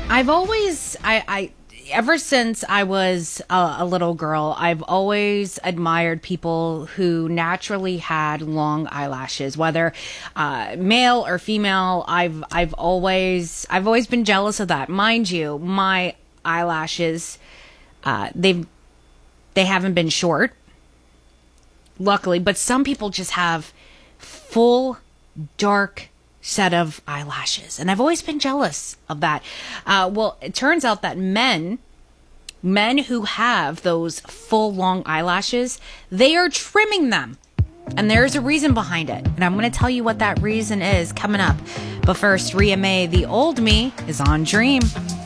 I've always, ever since I was a little girl, I've always admired people who naturally had long eyelashes, whether male or female. I've always been jealous of that. Mind you, my eyelashes, they haven't been short, luckily, but some people just have full dark set of eyelashes, and I've always been jealous of that. Well, it turns out that men who have those full long eyelashes, they are trimming them, and there's a reason behind it, and I'm going to tell you what that reason is coming up. But first, Ria Mae, The Old Me, is on Dream.